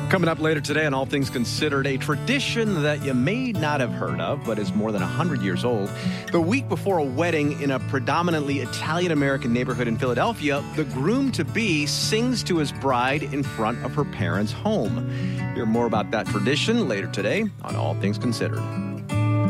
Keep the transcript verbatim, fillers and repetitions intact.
Coming up later today on All Things Considered, a tradition that you may not have heard of, but is more than one hundred years old. The week before a wedding in a predominantly Italian-American neighborhood in Philadelphia, the groom-to-be sings to his bride in front of her parents' home. Hear more about that tradition later today on All Things Considered.